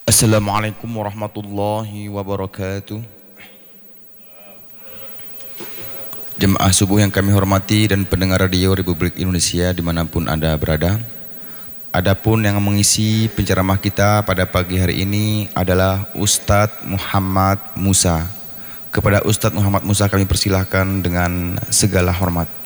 Assalamualaikum warahmatullahi wabarakatuh. Jemaah subuh yang kami hormati dan pendengar radio Republik Indonesia dimanapun Anda berada. Adapun yang mengisi penceramah kita pada pagi hari ini adalah Ustadz Muhammad Musa. Kepada Ustadz Muhammad Musa kami persilahkan dengan segala hormat.